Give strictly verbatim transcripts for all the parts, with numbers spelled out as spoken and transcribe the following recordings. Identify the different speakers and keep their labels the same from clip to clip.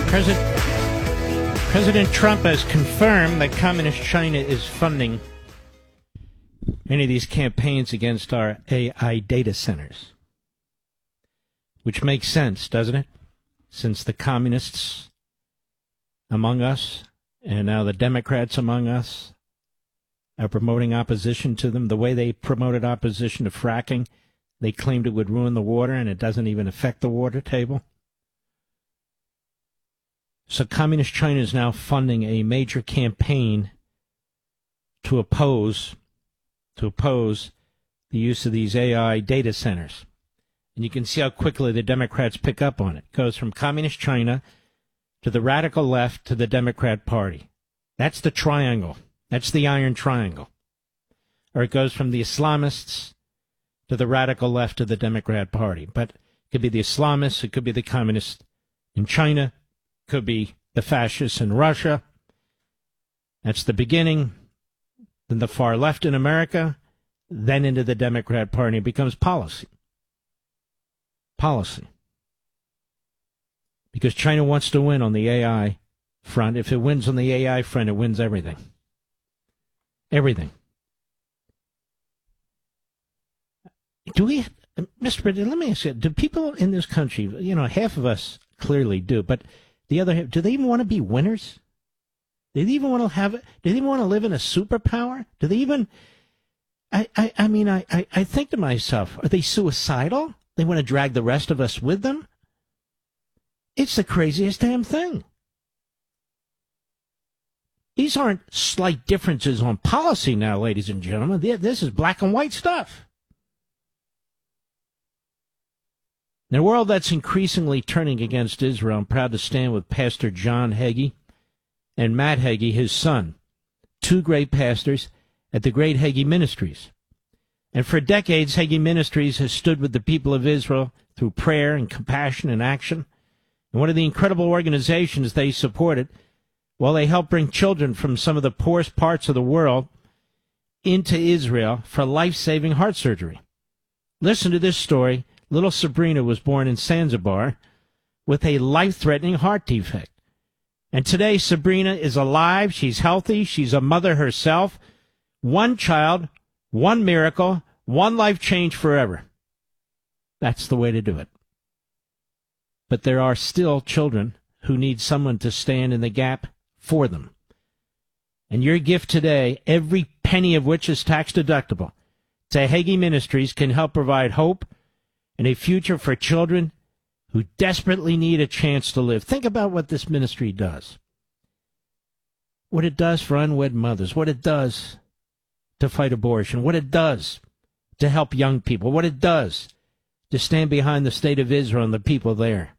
Speaker 1: President, President Trump has confirmed that Communist China is funding many of these campaigns against our A I data centers. Which makes sense, doesn't it? Since the communists among us, and now the Democrats among us, are promoting opposition to them. The way they promoted opposition to fracking, they claimed it would ruin the water, and it doesn't even affect the water table. So Communist China is now funding a major campaign to oppose, to oppose the use of these A I data centers. And you can see how quickly the Democrats pick up on it. It goes from Communist China to the radical left to the Democrat Party. That's the triangle. That's the iron triangle. Or it goes from the Islamists to the radical left to the Democrat Party. But it could be the Islamists, it could be the communists in China, it could be the fascists in Russia. That's the beginning. Then the far left in America, then into the Democrat Party. It becomes policy. Policy. Because China wants to win on the A I front. If it wins on the A I front, it wins everything. Everything. Do we, Mister President, let me ask you, do people in this country, you know, half of us clearly do, but the other half, do they even want to be winners? Do they even want to have, do they even want to live in a superpower? Do they even, I, I, I mean, I, I, I think to myself, are they suicidal? They want to drag the rest of us with them? It's the craziest damn thing. These aren't slight differences on policy now, ladies and gentlemen. This is black and white stuff. In a world that's increasingly turning against Israel, I'm proud to stand with Pastor John Hagee and Matt Hagee, his son, two great pastors at the great Hagee Ministries. And for decades, Hagee Ministries has stood with the people of Israel through prayer and compassion and action. And one of the incredible organizations they supported, well, they helped bring children from some of the poorest parts of the world into Israel for life-saving heart surgery. Listen to this story. Little Sabrina was born in Zanzibar with a life-threatening heart defect. And today, Sabrina is alive. She's healthy. She's a mother herself. One child, one miracle, one life change forever. That's the way to do it. But there are still children who need someone to stand in the gap for them. And your gift today, every penny of which is tax deductible, to Hagee Ministries can help provide hope and a future for children who desperately need a chance to live. Think about what this ministry does. What it does for unwed mothers, what it does to fight abortion, what it does to help young people, what it does to stand behind the state of Israel and the people there.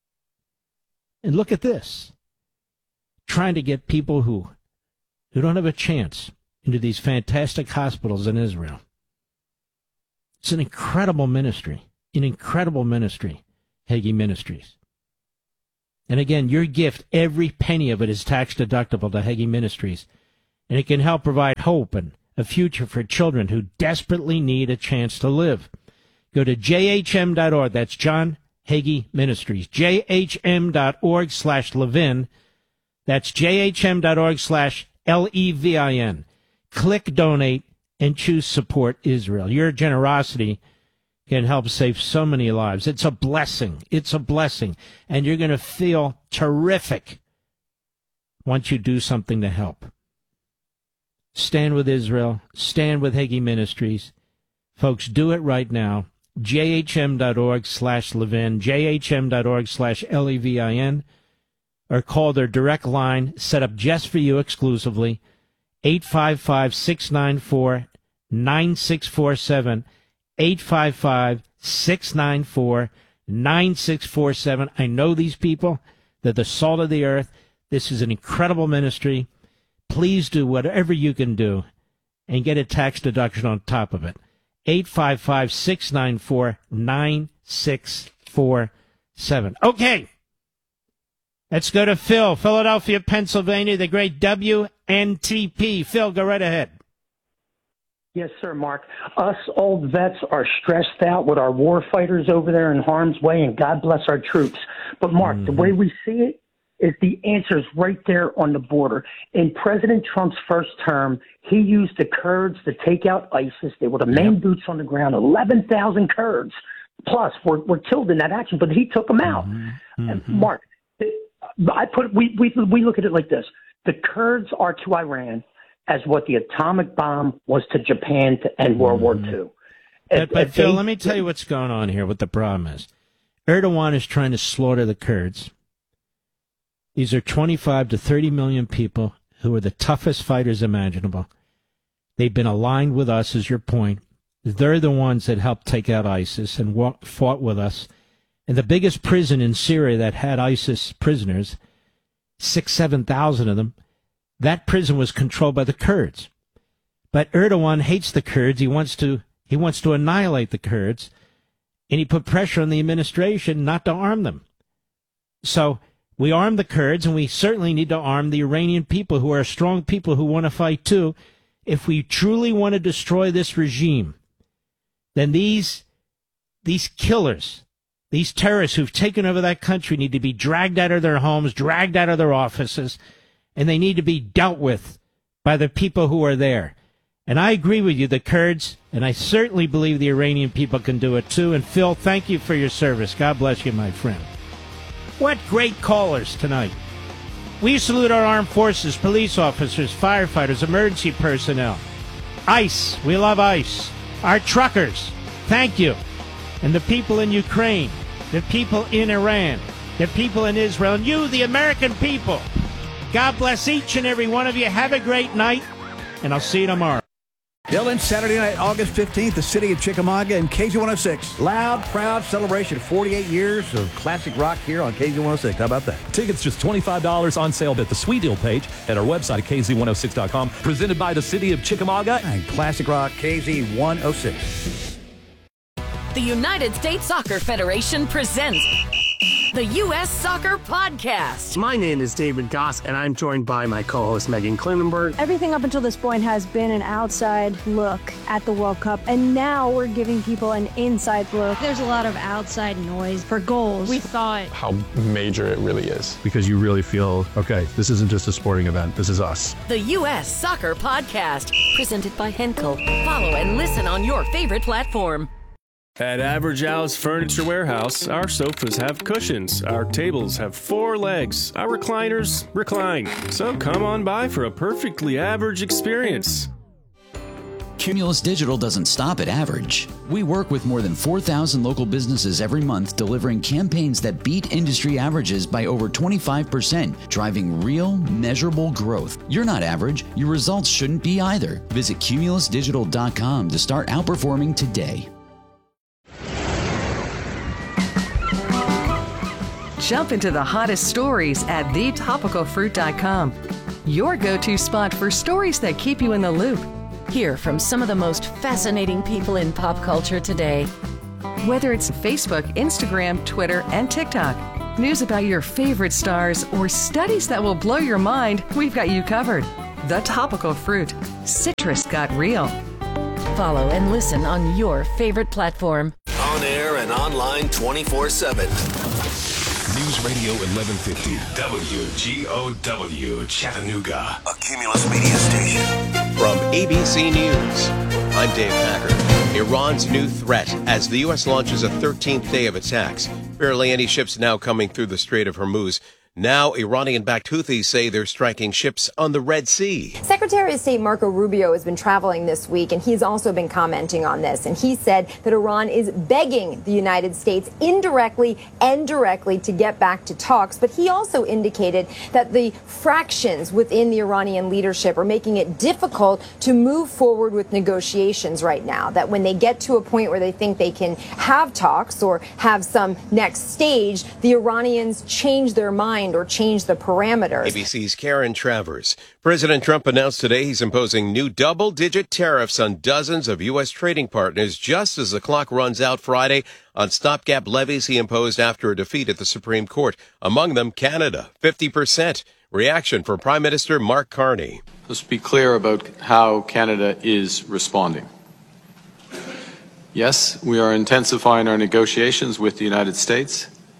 Speaker 1: And look at this. Trying to get people who, who don't have a chance into these fantastic hospitals in Israel. It's an incredible ministry, an incredible ministry, Hagee Ministries. And again, your gift, every penny of it is tax deductible to Hagee Ministries. And it can help provide hope and a future for children who desperately need a chance to live. Go to J H M dot org. That's John Hagee Ministries. J H M dot org slash Levin. That's J H M dot org slash L E V I N. Click donate and choose support Israel. Your generosity can help save so many lives. It's a blessing. It's a blessing. And you're going to feel terrific once you do something to help. Stand with Israel. Stand with Hagee Ministries. Folks, do it right now. J H M dot org slash Levin. J H M dot org slash L E V I N. Or call their direct line set up just for you exclusively, eight five five, six nine four, nine six four seven, eight five five, six nine four, nine six four seven. I know these people. They're the salt of the earth. This is an incredible ministry. Please do whatever you can do and get a tax deduction on top of it. eight five five, six nine four, nine six four seven. Okay. Let's go to Phil, Philadelphia, Pennsylvania, the great W N T P. Phil, go right ahead.
Speaker 2: Yes, sir, Mark. Us old vets are stressed out with our war fighters over there in harm's way, and God bless our troops. But, Mark, mm-hmm. the way we see it, is the answer is right there on the border. In President Trump's first term, he used the Kurds to take out ISIS. They were the main yep. boots on the ground. eleven thousand Kurds plus were, were killed in that action, but he took them out. Mm-hmm. And Mark, I put we, we we look at it like this: the Kurds are to Iran as what the atomic bomb was to Japan to end World mm-hmm. War Two.
Speaker 1: But, but Phil, they, let me tell you what's going on here. What the problem is: Erdogan is trying to slaughter the Kurds. These are twenty-five to thirty million people who are the toughest fighters imaginable. They've been aligned with us, is your point. They're the ones that helped take out ISIS and walked, fought with us. And the biggest prison in Syria that had ISIS prisoners, six, seven thousand of them, that prison was controlled by the Kurds. But Erdogan hates the Kurds. He wants to he wants to annihilate the Kurds, and he put pressure on the administration not to arm them. So we arm the Kurds, and we certainly need to arm the Iranian people, who are strong people who want to fight too. If we truly want to destroy this regime, then these these killers, these terrorists who've taken over that country, need to be dragged out of their homes, dragged out of their offices, and they need to be dealt with by the people who are there. And I agree with you, the Kurds, and I certainly believe the Iranian people can do it too. And Phil, thank you for your service. God bless you, my friend. What great callers tonight. We salute our armed forces, police officers, firefighters, emergency personnel. ICE, we love ICE. Our truckers, thank you. And the people in Ukraine, the people in Iran, the people in Israel, and you, the American people. God bless each and every one of you. Have a great night, and I'll see you tomorrow.
Speaker 3: Dylan, Saturday night, August fifteenth, the city of Chickamauga and K Z one oh six. Loud, proud celebration. forty-eight years of classic rock here on K Z one oh six. How about that?
Speaker 4: Tickets just twenty-five dollars on sale at the Sweet Deal page at our website at K Z one oh six dot com. Presented by the city of Chickamauga
Speaker 3: and classic rock K Z one oh six.
Speaker 5: The United States Soccer Federation presents the U S Soccer Podcast.
Speaker 6: My name is David Goss, and I'm joined by my co-host Megan Klinenberg.
Speaker 7: Everything up until this point has been an outside look at the World Cup, and now we're giving people an inside look.
Speaker 8: There's a lot of outside noise for goals.
Speaker 9: We thought
Speaker 10: how major it really is.
Speaker 11: Because you really feel, okay, this isn't just a sporting event, this is us.
Speaker 5: The U S Soccer Podcast, presented by Henkel. Follow and listen on your favorite platform.
Speaker 12: At Average Al's Furniture Warehouse, our sofas have cushions, our tables have four legs, our recliners recline. So come on by for a perfectly average experience.
Speaker 13: Cumulus Digital doesn't stop at average. We work with more than four thousand local businesses every month, delivering campaigns that beat industry averages by over twenty-five percent, driving real, measurable growth. You're not average. Your results shouldn't be either. Visit cumulus digital dot com to start outperforming today.
Speaker 14: Jump into the hottest stories at the topical fruit dot com. Your go-to spot for stories that keep you in the loop.
Speaker 5: Hear from some of the most fascinating people in pop culture today.
Speaker 14: Whether it's Facebook, Instagram, Twitter, and TikTok, news about your favorite stars, or studies that will blow your mind, we've got you covered. The Topical Fruit. Citrus got real.
Speaker 5: Follow and listen on your favorite platform.
Speaker 15: On air and online twenty-four seven.
Speaker 16: News Radio eleven fifty, W G O W, Chattanooga.
Speaker 15: A Cumulus media station.
Speaker 17: From A B C News, I'm Dave Packer. Iran's new threat as the U S launches a thirteenth day of attacks. Barely any ships now coming through the Strait of Hormuz. Now, Iranian-backed Houthis say they're striking ships on the Red Sea.
Speaker 18: Secretary of State Marco Rubio has been traveling this week, and he's also been commenting on this. And he said that Iran is begging the United States indirectly and directly to get back to talks. But he also indicated that the fractions within the Iranian leadership are making it difficult to move forward with negotiations right now. That when they get to a point where they think they can have talks or have some next stage, the Iranians change their mind or change the parameters.
Speaker 17: A B C's Karen Travers. President Trump announced today he's imposing new double-digit tariffs on dozens of U S trading partners just as the clock runs out Friday on stopgap levies he imposed after a defeat at the Supreme Court. Among them, Canada, fifty percent. Reaction from Prime Minister Mark Carney.
Speaker 10: Let's be clear about how Canada is responding. Yes, we are intensifying our negotiations with the United States,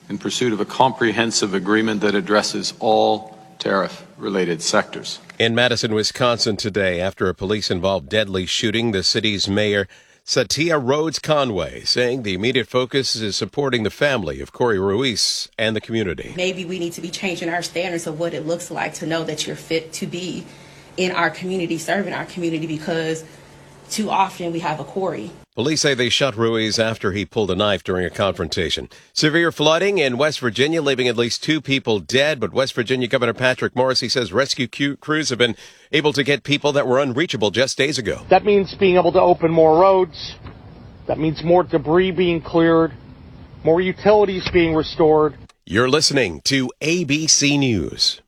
Speaker 10: in pursuit of a comprehensive agreement that addresses all tariff-related sectors.
Speaker 17: In Madison, Wisconsin today, after a police-involved deadly shooting, the city's mayor, Satya Rhodes Conway, saying the immediate focus is supporting the family of Corey Ruiz and the community.
Speaker 9: Maybe we need to be changing our standards of what it looks like to know that you're fit to be in our community, serving our community, because too often we have a Corey.
Speaker 17: Police say they shot Ruiz after he pulled a knife during a confrontation. Severe flooding in West Virginia, leaving at least two people dead. But West Virginia Governor Patrick Morrisey says rescue crews have been able to get people that were unreachable just days ago.
Speaker 19: That means being able to open more roads. That means more debris being cleared, more utilities being restored.
Speaker 17: You're listening to A B C News.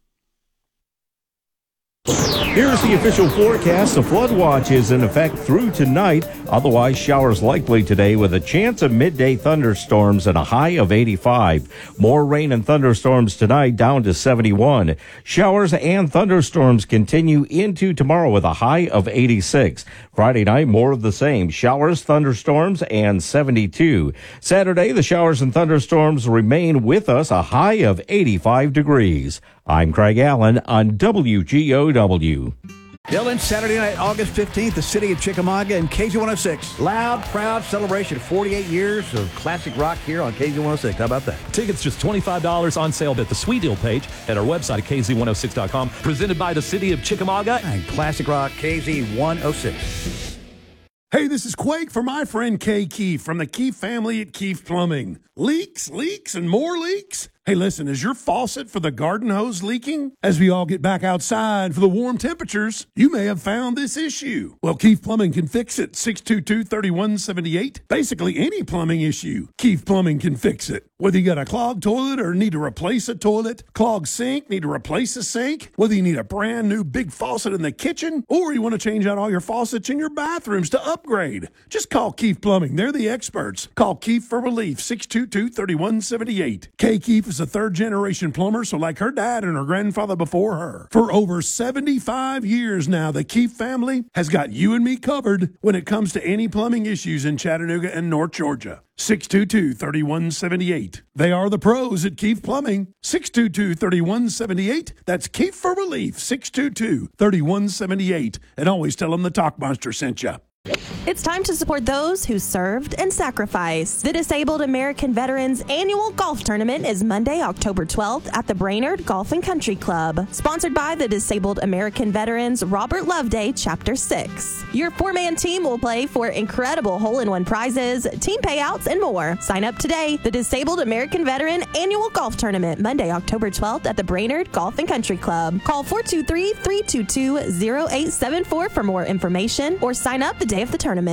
Speaker 20: Here's the official forecast. The flood watch is in effect through tonight. Otherwise, showers likely today with a chance of midday thunderstorms and a high of eighty-five. More rain and thunderstorms tonight, down to seventy-one. Showers and thunderstorms continue into tomorrow with a high of eighty-six. Friday night, more of the same. Showers, thunderstorms, and seventy-two. Saturday, the showers and thunderstorms remain with us, a high of eighty-five degrees. I'm Craig Allen on W G O W.
Speaker 3: Dylan, Saturday night, August fifteenth, the city of Chickamauga and K Z one oh six. Loud, proud celebration. forty-eight years of classic rock here on K Z one oh six. How about that?
Speaker 4: Tickets just twenty-five dollars on sale at the Sweet Deal page at our website at K Z one oh six dot com. Presented by the city of Chickamauga
Speaker 3: and classic rock K Z one oh six.
Speaker 21: Hey, this is Quake for my friend Kay Keefe from the Keefe family at Keefe Plumbing. Leaks, leaks, and more leaks? Hey, listen, is your faucet for the garden hose leaking? As we all get back outside for the warm temperatures, you may have found this issue. Well, Keefe Plumbing can fix it. six two two, three one seven eight. Basically, any plumbing issue, Keefe Plumbing can fix it. Whether you got a clogged toilet or need to replace a toilet, clogged sink, need to replace a sink, whether you need a brand new big faucet in the kitchen, or you want to change out all your faucets in your bathrooms to upgrade, just call Keefe Plumbing. They're the experts. Call Keefe for relief, six two two, three one seven eight. Kay Keefe is a third-generation plumber, so like her dad and her grandfather before her. For over seventy-five years now, the Keefe family has got you and me covered when it comes to any plumbing issues in Chattanooga and North Georgia. six two two, three one seven eight. They are the pros at Keefe Plumbing. six two two, three one seven eight. That's Keefe for relief, six two two, three one seven eight. And always tell them the Talk Monster sent you.
Speaker 22: It's time to support those who served and sacrificed. The Disabled American Veterans Annual Golf Tournament is Monday, October twelfth at the Brainerd Golf and Country Club. Sponsored by the Disabled American Veterans Robert Loveday Chapter six. Your four-man team will play for incredible hole-in-one prizes, team payouts, and more. Sign up today. The Disabled American Veteran Annual Golf Tournament, Monday, October twelfth at the Brainerd Golf and Country Club. Call four two three, three two two, zero eight seven four for more information or sign up the day of the tournament.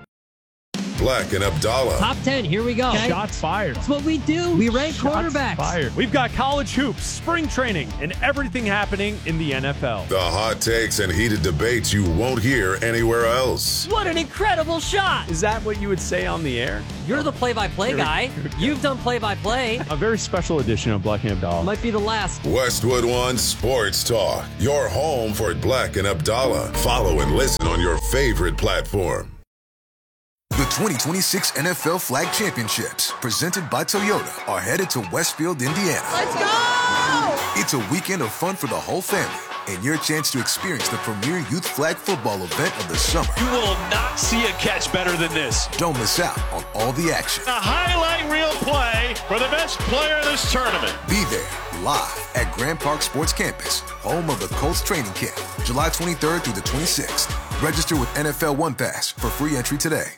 Speaker 23: Black and Abdallah.
Speaker 24: Top ten, here we go.
Speaker 25: Okay. Shots fired.
Speaker 24: That's what we do. We rank
Speaker 25: Shots
Speaker 24: quarterbacks.
Speaker 25: Fired. We've got college hoops, spring training, and everything happening in the N F L.
Speaker 23: The hot takes and heated debates you won't hear anywhere else.
Speaker 24: What an incredible shot.
Speaker 25: Is that what you would say on the air?
Speaker 24: You're the play-by-play guy. You've done play-by-play.
Speaker 25: A very special edition of Black and Abdallah.
Speaker 24: Might be the last.
Speaker 23: Westwood One Sports Talk. Your home for Black and Abdallah. Follow and listen on your favorite platform.
Speaker 15: The twenty twenty-six N F L Flag Championships, presented by Toyota, are headed to Westfield, Indiana.
Speaker 26: Let's go!
Speaker 15: It's a weekend of fun for the whole family and your chance to experience the premier youth flag football event of the summer.
Speaker 27: You will not see a catch better than this.
Speaker 15: Don't miss out on all the action.
Speaker 27: A highlight reel play for the best player of this tournament.
Speaker 15: Be there live at Grand Park Sports Campus, home of the Colts training camp, July twenty-third through the twenty-sixth. Register with N F L One Pass for free entry today.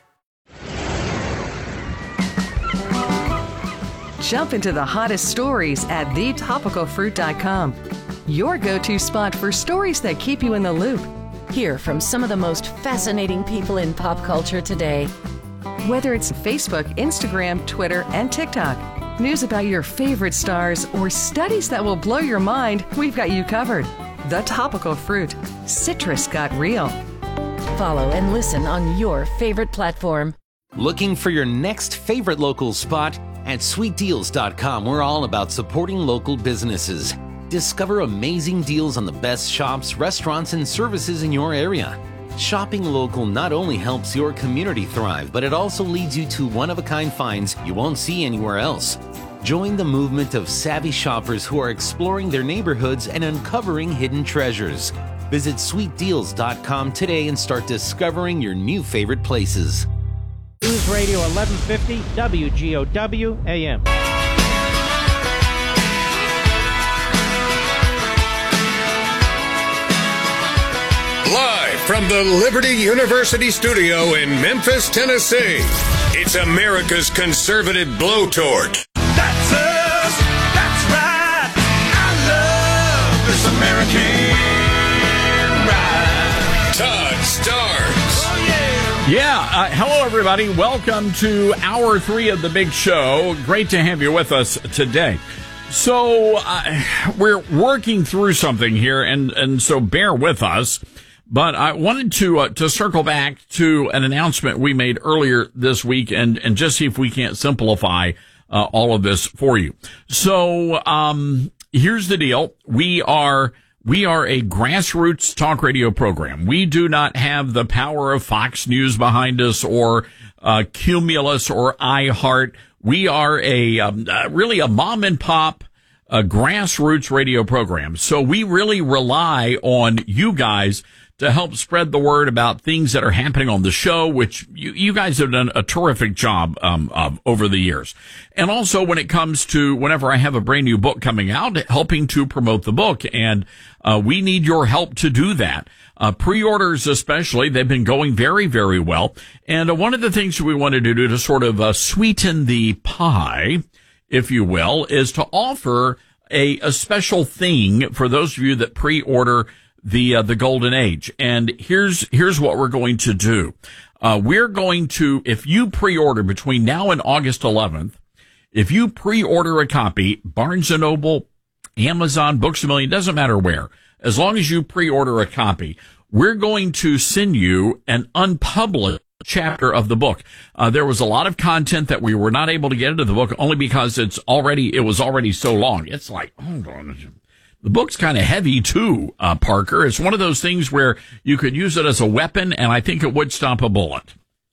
Speaker 14: Jump into the hottest stories at the topical fruit dot com. Your go-to spot for stories that keep you in the loop.
Speaker 5: Hear from some of the most fascinating people in pop culture today.
Speaker 14: Whether it's Facebook, Instagram, Twitter, and TikTok, news about your favorite stars, or studies that will blow your mind, we've got you covered. The Topical Fruit. Citrus got real.
Speaker 5: Follow and listen on your favorite platform.
Speaker 28: Looking for your next favorite local spot? At sweet deals dot com, we're all about supporting local businesses. Discover amazing deals on the best shops, restaurants, and services in your area. Shopping local not only helps your community thrive, but it also leads you to one-of-a-kind finds you won't see anywhere else. Join the movement of savvy shoppers who are exploring their neighborhoods and uncovering hidden treasures. Visit sweet deals dot com today and start discovering your new favorite places.
Speaker 1: News Radio eleven fifty W G O W A M.
Speaker 23: Live from the Liberty University studio in Memphis, Tennessee, it's America's conservative blowtorch.
Speaker 27: That's us. That's right. I love this American ride.
Speaker 23: Todd Starnes.
Speaker 27: Oh, yeah.
Speaker 2: Yeah. Uh, hello, everybody. Welcome to hour three of the big show. Great to have you with us today. So uh, we're working through something here, and, and so bear with us. But I wanted to uh, to circle back to an announcement we made earlier this week, and, and just see if we can't simplify uh, all of this for you. So um, here's the deal: we are we are a grassroots talk radio program. We do not have the power of Fox News behind us, or uh, Cumulus, or iHeart. We are a um, uh, really a mom and pop, a grassroots radio program. So we really rely on you guys to help spread the word about things that are happening on the show, which you, you guys have done a terrific job um, of over the years. And also when it comes to whenever I have a brand new book coming out, helping to promote the book. And uh, we need your help to do that. Uh, pre-orders especially, they've been going very, very well. And uh, one of the things we wanted to do to sort of uh, sweeten the pie, if you will, is to offer a, a special thing for those of you that pre-order the uh, the Golden Age. And here's here's what we're going to do. Uh, we're going to, if you pre-order between now and August eleventh, if you pre-order a copy, Barnes and Noble, Amazon, Books A Million, doesn't matter where, as long as you pre-order a copy, we're going to send you an unpublished chapter of the book. Uh, there was a lot of content that we were not able to get into the book only because it's already, it was already so long. It's like, hold on. The book's kind of heavy too, uh, Parker. It's one of those things where you could use it as a weapon, and I think it would stop a bullet,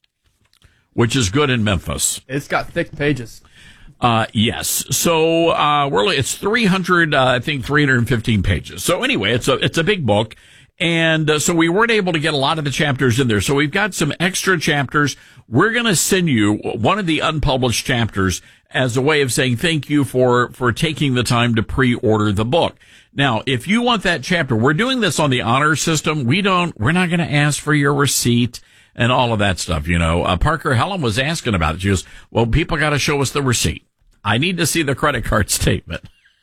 Speaker 2: which is good in Memphis.
Speaker 6: It's got thick pages.
Speaker 2: Uh, yes. So, uh, we're, it's three hundred, uh, I think three hundred fifteen pages. So anyway, it's a, it's a big book. And uh, so we weren't able to get a lot of the chapters in there. So we've got some extra chapters. We're going to send you one of the unpublished chapters as a way of saying thank you for, for taking the time to pre-order the book. Now, if you want that chapter, we're doing this on the honor system. We don't, we're not going to ask for your receipt and all of that stuff. You know, uh, Parker Helen was asking about it. She goes, well, people got to show us the receipt. I need to see the credit card statement.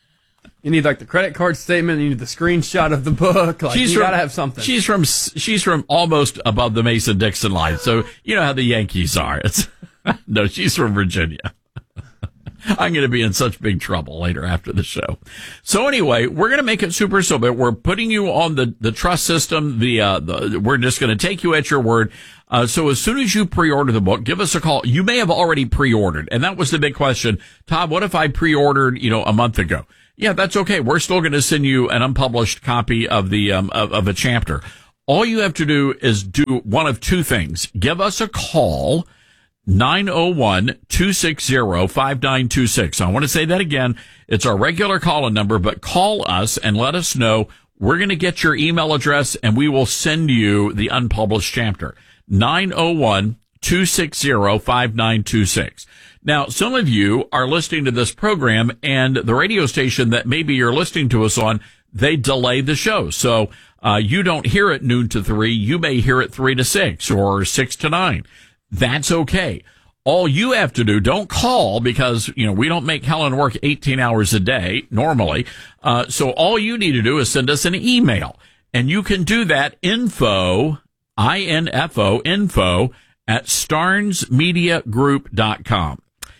Speaker 6: You need like the credit card statement. You need the screenshot of the book. Like, she's you got to have something.
Speaker 2: She's from she's from almost above the Mason-Dixon line, so you know how the Yankees are. It's no, she's from Virginia. I'm going to be in such big trouble later after the show. So anyway, we're going to make it super simple. We're putting you on the the trust system. The uh, the we're just going to take you at your word. Uh, so as soon as you pre-order the book, give us a call. You may have already pre-ordered, and that was the big question. Todd, what if I pre-ordered, you know, a month ago? Yeah, that's okay. We're still going to send you an unpublished copy of the um, of, of a chapter. All you have to do is do one of two things. Give us a call, nine oh one, two six zero, five nine two six. I want to say that again. It's our regular call-in number, but call us and let us know. We're going to get your email address, and we will send you the unpublished chapter. nine oh one, two six zero, five nine two six. Now, some of you are listening to this program, and the radio station that maybe you're listening to us on, they delay the show. So uh you don't hear it noon to three. You may hear it three to six or six to nine. That's okay. All you have to do, don't call because, you know, we don't make Helen work eighteen hours a day normally. Uh so all you need to do is send us an email. And you can do that, info, I N F O, info, at starnes media group dot com.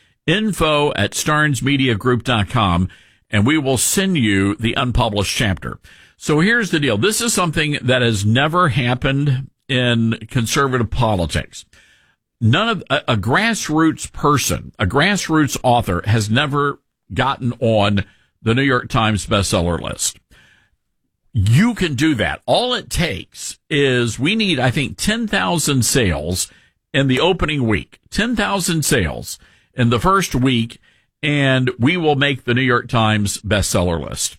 Speaker 2: Info at starnes media group dot com, and we will send you the unpublished chapter. So here's the deal. This is something that has never happened in conservative politics. None of a, a grassroots person, a grassroots author has never gotten on the New York Times bestseller list. You can do that. All it takes is we need, I think, ten thousand sales in the opening week, ten thousand sales in the first week, and we will make the New York Times bestseller list.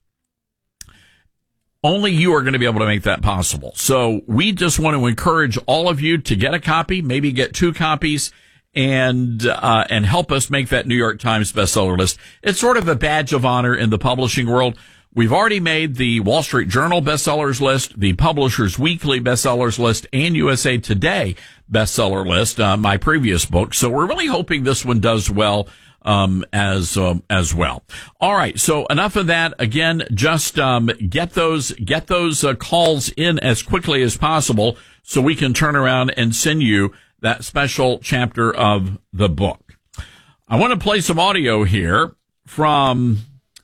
Speaker 2: Only you are going to be able to make that possible. So we just want to encourage all of you to get a copy, maybe get two copies, and uh, and help us make that New York Times bestseller list. It's sort of a badge of honor in the publishing world. We've already made the Wall Street Journal bestsellers list, the Publishers Weekly bestsellers list, and U S A Today bestseller list, uh, my previous book. So we're really hoping this one does well um as um, as well. All right, so enough of that. Again, just um get those get those uh, calls in as quickly as possible so we can turn around and send you that special chapter of the book. I want to play some audio here from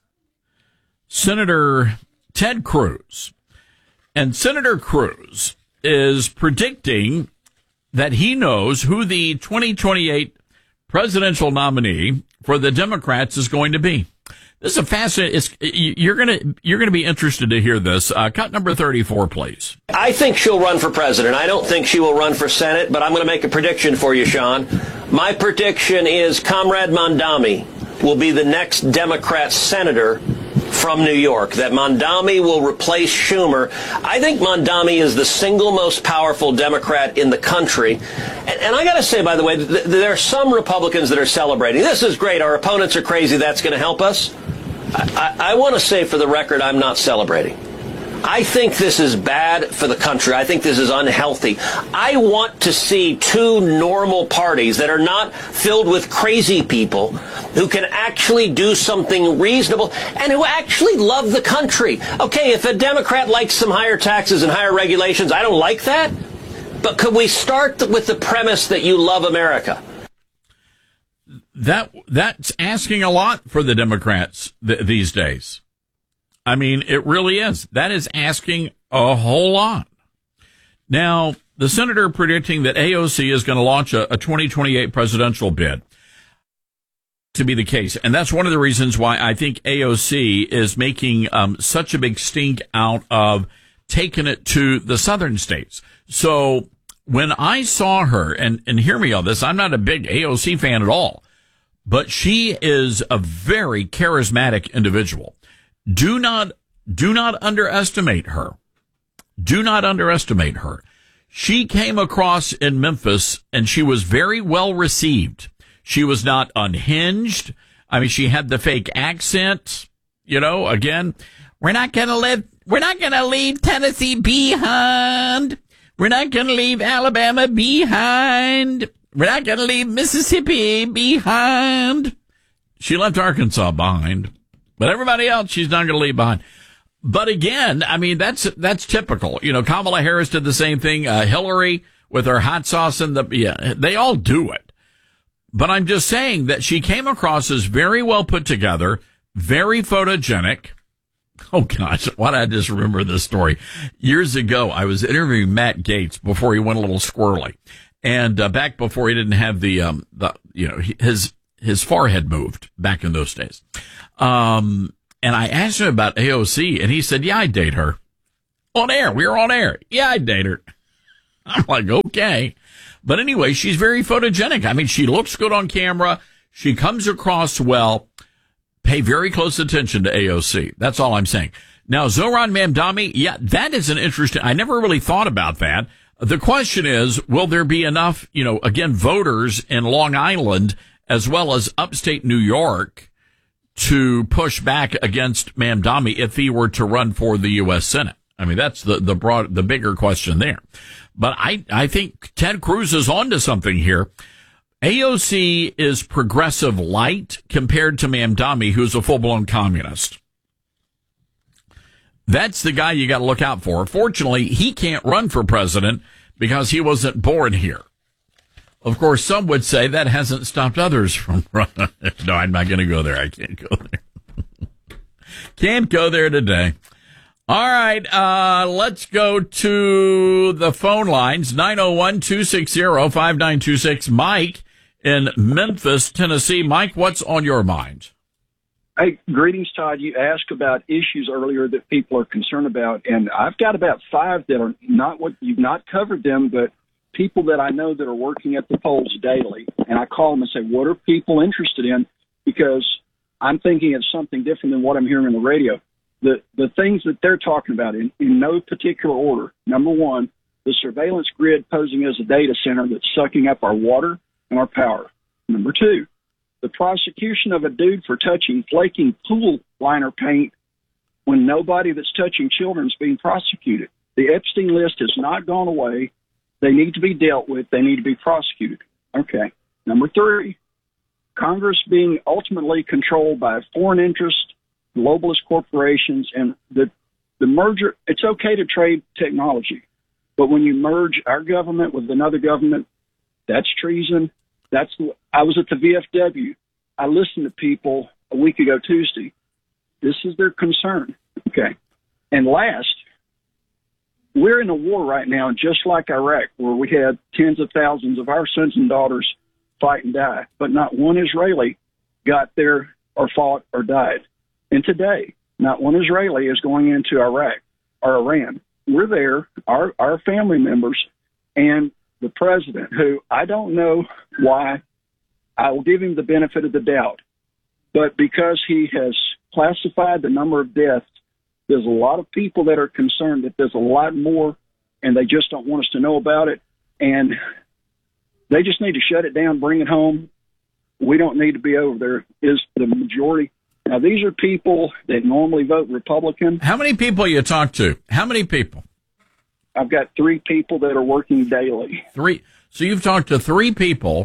Speaker 2: Senator Ted Cruz. And Senator Cruz is predicting that he knows who the twenty twenty-eight presidential nominee for the Democrats is going to be. This is a fascinating, it's, you're going to, you're going to be interested to hear this. Uh, cut number thirty-four, please.
Speaker 7: I think she'll run for president. I don't think she will run for Senate, but I'm going to make a prediction for you, Sean. My prediction is Comrade Mondami will be the next Democrat senator from New York, that Mondami will replace Schumer. I think Mondami is the single most powerful Democrat in the country. And, and I got to say, by the way, th- there are some Republicans that are celebrating. This is great. Our opponents are crazy. That's going to help us. I, I, I want to say for the record, I'm not celebrating. I think this is bad for the country. I think this is unhealthy. I want to see two normal parties that are not filled with crazy people who can actually do something reasonable and who actually love the country. Okay, if a Democrat likes some higher taxes and higher regulations, I don't like that. But could we start with the premise that you love America?
Speaker 2: That that's asking a lot for the Democrats th- these days. I mean, it really is. That is asking a whole lot. Now, the senator predicting that A O C is going to launch a, a twenty twenty-eight presidential bid to be the case. And that's one of the reasons why I think A O C is making um, such a big stink out of taking it to the southern states. So when I saw her, and, and hear me on this, I'm not a big A O C fan at all, but she is a very charismatic individual. Do not, do not underestimate her. Do not underestimate her. She came across in Memphis and she was very well received. She was not unhinged. I mean, she had the fake accent, you know, again, we're not going to live, we're not going to leave Tennessee behind. We're not going to leave Alabama behind. We're not going to leave Mississippi behind. She left Arkansas behind. But everybody else, she's not going to leave behind. But again, I mean, that's that's typical. You know, Kamala Harris did the same thing. Uh, Hillary with her hot sauce and the, yeah, they all do it. But I'm just saying that she came across as very well put together, very photogenic. Oh, gosh, why did I just remember this story? Years ago, I was interviewing Matt Gaetz before he went a little squirrely. And uh, back before he didn't have the, um, the you know, his his forehead moved back in those days. Um, and I asked him about A O C, and he said, yeah, I'd date her. On air. We were on air. Yeah, I'd date her. I'm like, okay. But anyway, she's very photogenic. I mean, she looks good on camera. She comes across well. Pay very close attention to A O C. That's all I'm saying. Now, Zohran Mamdani, yeah, that is an interesting, I never really thought about that. The question is, will there be enough, you know, again, voters in Long Island as well as upstate New York to push back against Mamdani if he were to run for the U S Senate? I mean, that's the, the broad, the bigger question there. But I, I think Ted Cruz is onto something here. A O C is progressive light compared to Mamdani, who's a full-blown communist. That's the guy you got to look out for. Fortunately, he can't run for president because he wasn't born here. Of course, some would say that hasn't stopped others from running. No, I'm not going to go there. I can't go there. Can't go there today. All right, uh, let's go to the phone lines. nine oh one, two six zero, five nine two six. Mike in Memphis, Tennessee. Mike, what's on your mind?
Speaker 8: Hey, greetings, Todd. You asked about issues earlier that people are concerned about, and I've got about five that are not what you've not covered them, but people that I know that are working at the polls daily. And I call them and say, what are people interested in? Because I'm thinking it's something different than what I'm hearing on the radio. The the things that they're talking about in, in no particular order. Number one, the surveillance grid posing as a data center that's sucking up our water and our power. Number two, the prosecution of a dude for touching flaking pool liner paint when nobody that's touching children is being prosecuted. The Epstein list has not gone away. They need to be dealt with. They need to be prosecuted. Okay. Number three, Congress being ultimately controlled by foreign interests, globalist corporations, and the, the merger. It's okay to trade technology, but when you merge our government with another government, that's treason. That's the, I was at the V F W. I listened to people a week ago Tuesday. This is their concern. Okay. And last, we're in a war right now, just like Iraq, where we had tens of thousands of our sons and daughters fight and die, but not one Israeli got there or fought or died. And today, not one Israeli is going into Iraq or Iran. We're there, our, our family members, and the president, who I don't know why. I will give him the benefit of the doubt, but because he has classified the number of deaths, there's a lot of people that are concerned that there's a lot more, and they just don't want us to know about it. And they just need to shut it down, bring it home. We don't need to be over there, is the majority. Now, these are people that normally vote Republican.
Speaker 2: How many people you talk to? How many people?
Speaker 8: I've got three people that are working daily.
Speaker 2: Three. So you've talked to three people,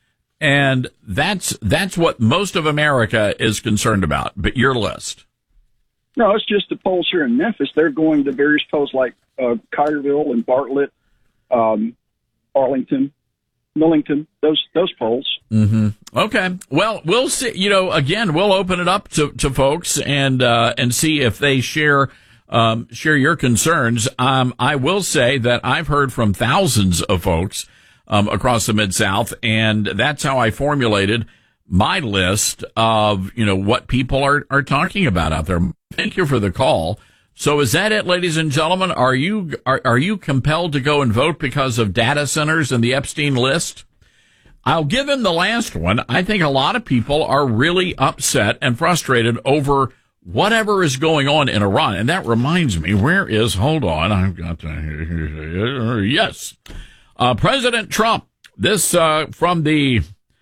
Speaker 2: and that's that's what most of America is concerned about, but your list.
Speaker 8: No, it's just the polls here in Memphis. They're going to various polls like uh, Collierville and Bartlett, um, Arlington, Millington, those those polls.
Speaker 2: Mm-hmm. Okay. Well, we'll see. You know, again, we'll open it up to, to folks and uh, and see if they share um, share your concerns. Um, I will say that I've heard from thousands of folks um, across the Mid-South, and that's how I formulated my list of, you know, what people are, are talking about out there. Thank you for the call. So is that it, ladies and gentlemen? Are you are, are you compelled to go and vote because of data centers and the Epstein list? I'll give him the last one. I think a lot of people are really upset and frustrated over whatever is going on in Iran. And that reminds me, where is, hold on, I've got to, yes, uh, President Trump, this uh, from the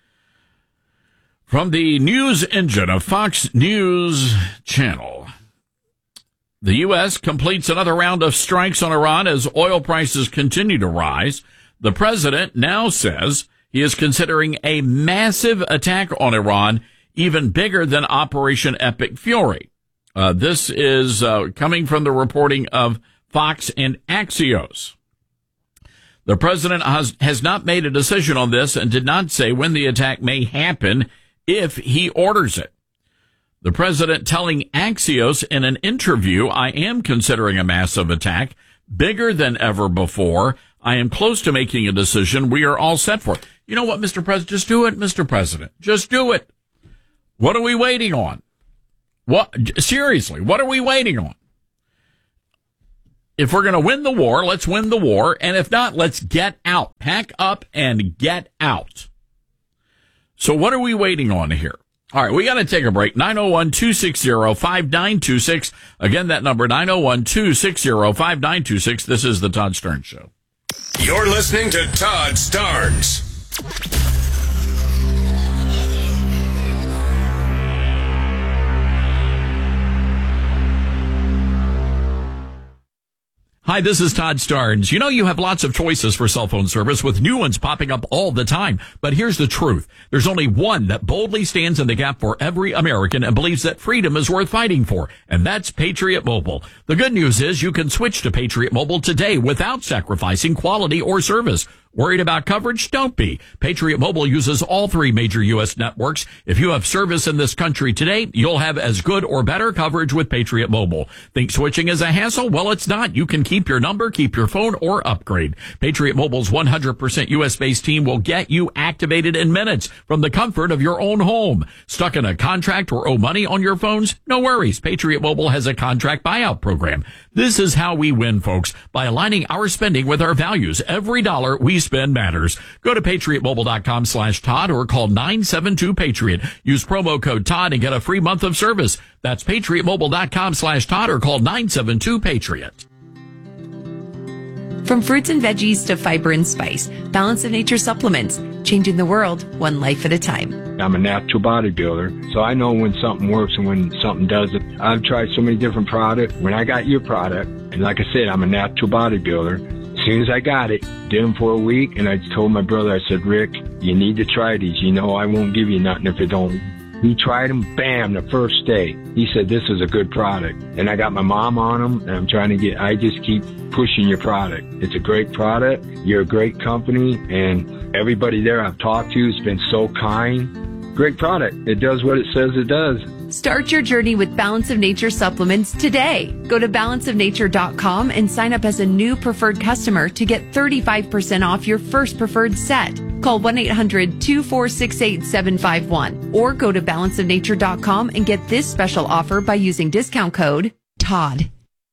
Speaker 2: From the news engine of Fox News Channel. The U S completes another round of strikes on Iran as oil prices continue to rise. The president now says he is considering a massive attack on Iran, even bigger than Operation Epic Fury. Uh, this is uh, coming from the reporting of Fox and Axios. The president has, has not made a decision on this and did not say when the attack may happen if he orders it. The president telling Axios in an interview, I am considering a massive attack, bigger than ever before. I am close to making a decision. We are all set for it. You know what, Mister President? Just do it, Mister President. Just do it. What are we waiting on? What? Seriously, what are we waiting on? If we're going to win the war, let's win the war. And if not, let's get out. Pack up and get out. So what are we waiting on here? All right, we got to take a break. nine oh one, two six zero, five nine two six. Again, that number, nine oh one, two six zero, five nine two six. This is the Todd Starnes Show.
Speaker 23: You're listening to Todd Starnes.
Speaker 2: Hi, this is Todd Starnes. You know, you have lots of choices for cell phone service with new ones popping up all the time. But here's the truth. There's only one that boldly stands in the gap for every American and believes that freedom is worth fighting for. And that's Patriot Mobile. The good news is you can switch to Patriot Mobile today without sacrificing quality or service. Worried about coverage? Don't be. Patriot Mobile uses all three major U S networks. If you have service in this country today, you'll have as good or better coverage with Patriot Mobile. Think switching is a hassle? Well, it's not. You can keep your number, keep your phone, or upgrade. Patriot Mobile's one hundred percent U S-based team will get you activated in minutes from the comfort of your own home. Stuck in a contract or owe money on your phones? No worries. Patriot Mobile has a contract buyout program. This is how we win, folks, by aligning our spending with our values. Every dollar we spend matters. Go to patriotmobile.com slash Todd or call nine seven two Patriot. Use promo code Todd and get a free month of service. That's patriotmobile.com slash Todd or call nine seven two Patriot.
Speaker 9: From fruits and veggies to fiber and spice, Balance of Nature supplements, changing the world one life at a time.
Speaker 10: I'm a natural bodybuilder, so I know when something works and when something doesn't. I've tried so many different products. When I got your product, and like I said, I'm a natural bodybuilder. As soon as I got it, did them for a week, and I told my brother, I said, Rick, you need to try these. You know I won't give you nothing if it don't. He tried them, bam, the first day. He said, this is a good product. And I got my mom on them, and I'm trying to get, I just keep pushing your product. It's a great product. You're a great company, and everybody there I've talked to has been so kind. Great product. It does what it says it does.
Speaker 9: Start your journey with Balance of Nature supplements today. Go to balance of nature dot com and sign up as a new preferred customer to get thirty-five percent off your first preferred set. Call one eight hundred two four six eight seven five one or go to balance of nature dot com and get this special offer by using discount code Todd.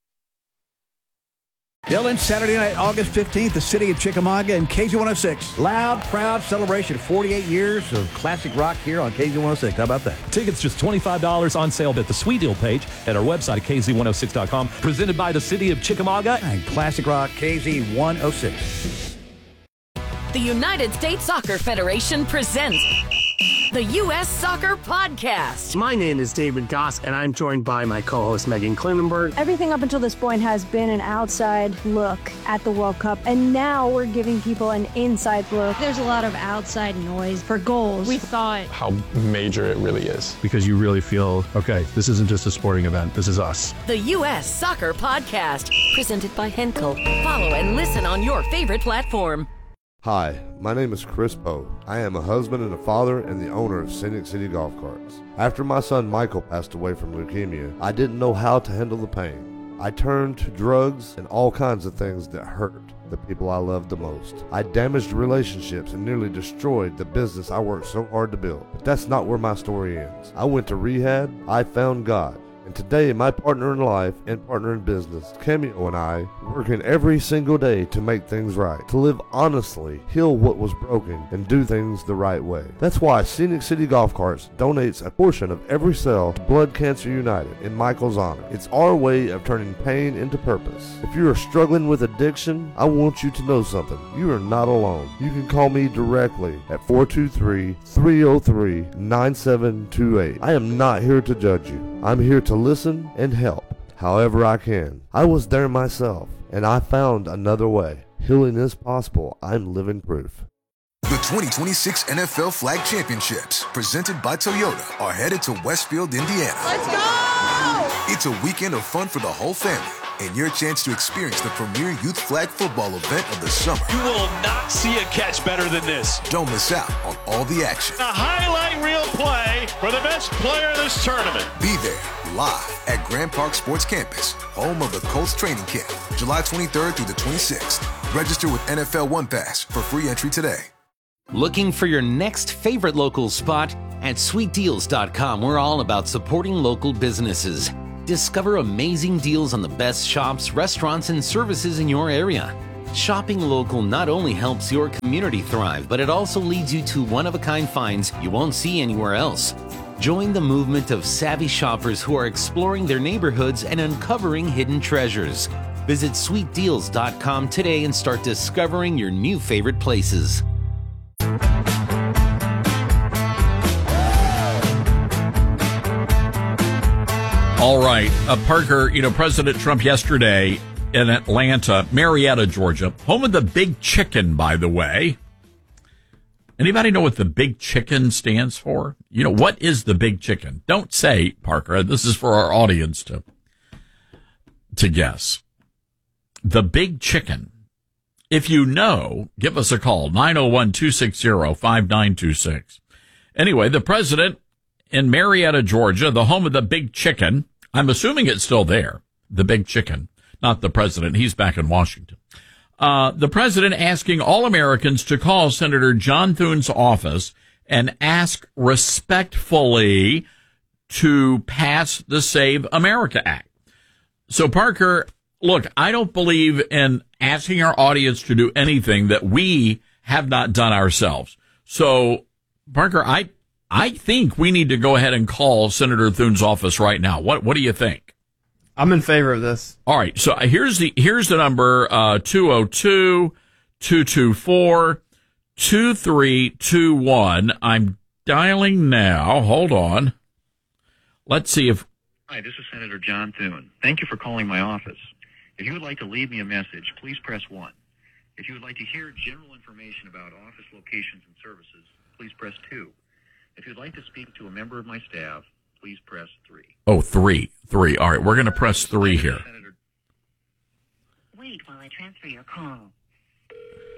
Speaker 3: Dylan, Saturday night, August fifteenth, the city of Chickamauga and K Z one oh six. Loud, proud celebration. forty-eight years of classic rock here on K Z one oh six. How about that?
Speaker 4: Tickets just twenty-five dollars on sale at the Sweet Deal page at our website at K Z one oh six dot com. Presented by the city of Chickamauga
Speaker 3: and classic rock K Z one oh six.
Speaker 5: The United States Soccer Federation presents the U S Soccer Podcast.
Speaker 11: My name is David Goss, and I'm joined by my co-host Megan Klinenberg.
Speaker 12: Everything up until this point has been an outside look at the World Cup, and now we're giving people an inside look.
Speaker 13: There's a lot of outside noise for goals. We thought
Speaker 16: how major it really is.
Speaker 18: Because you really feel, okay, this isn't just a sporting event, this is us.
Speaker 5: The U S Soccer Podcast, presented by Henkel. Follow and listen on your favorite platform.
Speaker 26: Hi, my name is Chris Poe. I am a husband and a father and the owner of Scenic City Golf Carts. After my son Michael passed away from leukemia, I didn't know how to handle the pain. I turned to drugs and all kinds of things that hurt the people I loved the most. I damaged relationships and nearly destroyed the business I worked so hard to build. But that's not where my story ends. I went to rehab, I found God. And today, my partner in life and partner in business, Cameo, and I, working every single day to make things right, to live honestly, heal what was broken, and do things the right way. That's why Scenic City Golf Carts donates a portion of every sale to Blood Cancer United in Michael's honor. It's our way of turning pain into purpose. If you are struggling with addiction, I want you to know something. You are not alone. You can call me directly at four two three, three oh three, nine seven two eight. I am not here to judge you. I'm here to listen and help however I can. I was there myself, and I found another way. Healing is possible. I'm living proof.
Speaker 15: The twenty twenty-six N F L Flag Championships, presented by Toyota, are headed to Westfield, Indiana.
Speaker 29: Let's go!
Speaker 15: It's a weekend of fun for the whole family, and your chance to experience the premier youth flag football event of the summer.
Speaker 27: You will not see a catch better than this.
Speaker 15: Don't miss out on all the action.
Speaker 27: A highlight reel play for the best player in this tournament.
Speaker 15: Be there live at Grand Park Sports Campus, home of the Colts training camp, July twenty-third through the twenty-sixth. Register with N F L One Pass for free entry today.
Speaker 28: Looking for your next favorite local spot? At sweet deals dot com, we're all about supporting local businesses. Discover amazing deals on the best shops, restaurants, and services in your area. Shopping local not only helps your community thrive, but it also leads you to one-of-a-kind finds you won't see anywhere else. Join the movement of savvy shoppers who are exploring their neighborhoods and uncovering hidden treasures. Visit sweet deals dot com today and start discovering your new favorite places.
Speaker 2: All right. Uh, Parker, you know, President Trump yesterday in Atlanta, Marietta, Georgia, home of the Big Chicken, by the way. Anybody know what the Big Chicken stands for? You know, what is the Big Chicken? Don't say, Parker. This is for our audience to, to guess. The Big Chicken. If you know, give us a call, nine oh one, two six zero, five nine two six. Anyway, the president in Marietta, Georgia, the home of the Big Chicken. I'm assuming it's still there. The Big Chicken, not the president. He's back in Washington. Uh, the president asking all Americans to call Senator John Thune's office and ask respectfully to pass the Save America Act. So, Parker, look, I don't believe in asking our audience to do anything that we have not done ourselves. So, Parker, I I think we need to go ahead and call Senator Thune's office right now. What What do you think?
Speaker 6: I'm in favor of this.
Speaker 2: All right. So here's the here's the number: uh, two oh two, two two four, two three two one. I'm dialing now. Hold on. Let's see if.
Speaker 14: Hi, this is Senator John Thune. Thank you for calling my office. If you would like to leave me a message, please press one. If you would like to hear general information about office locations and services, please press two. If you'd like to speak to a member of my staff, please press three.
Speaker 2: Oh, three. Three. All right, we're going to press three here.
Speaker 14: Wait while I transfer your call.